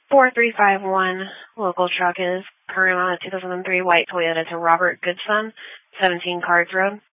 4351 local truck is currently on a 2003 white Toyota to Robert Goodson, 17 Cards Road.